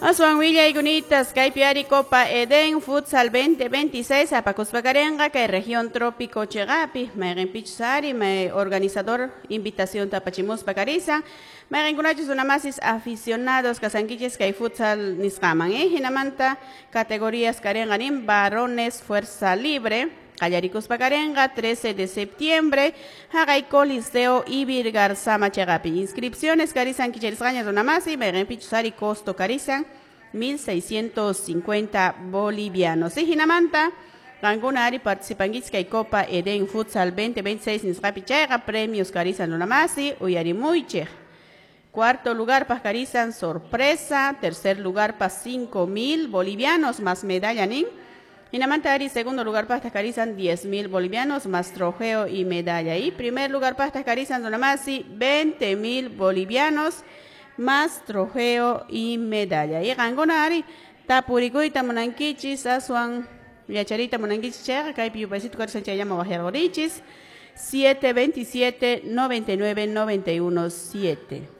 Aswan Villa y Gunitas, Caipiari Copa Eden, Futsal 2026, Apacuspacarenga, que región trópico Chegapi, Meren Pichsari, organizador, invitación Tapachimus Pacariza, Meren Gunachis Unamasis, aficionados, Casanquiches, que hay futsal Niscaman, Hinamanta, categorías Carenganim, varones, fuerza libre, Callaricus Pacarenga, 13 de septiembre, Hagaiko Liceo Ibir Garzama Chegapi. Inscripciones Carizan Quicherisgañas Donamasi, Meren Pichsari, costo Carizan, 1,650 bolivianos. Y Hinamanta, Rangunari participan y Copa Eden Futsal 2026 Niscapi Chega, premios Carizan Donamasi, Uyarimuiche. Cuarto lugar para Carizan sorpresa, tercer lugar para 5,000 bolivianos más medalla nin. Hinamantari, segundo lugar para Carizan 10,000 bolivianos más trofeo y medalla. Y primer lugar para Carizan Donamasi 20,000 bolivianos más trofeo y medalla. Y Rangonari, Tapuriguita Monanquichis, Aswan, Yacharita Monanquichis, Caipi Upacito Carizan Chayama Bajergorichis, 727 99 91 7.